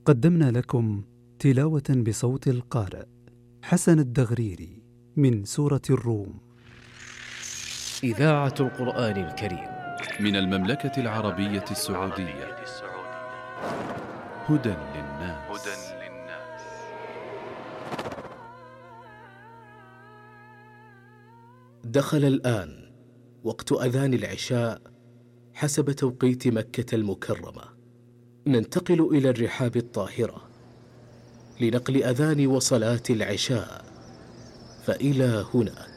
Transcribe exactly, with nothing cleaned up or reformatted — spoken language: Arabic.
قدمنا لكم تلاوة بصوت القارئ حسن الدغريري من سورة الروم. إذاعة القرآن الكريم من المملكة العربية السعودية. هدى للناس. دخل الآن وقت أذان العشاء حسب توقيت مكة المكرمة. ننتقل إلى الرحاب الطاهرة لنقل أذان وصلاة العشاء، فإلى هناك.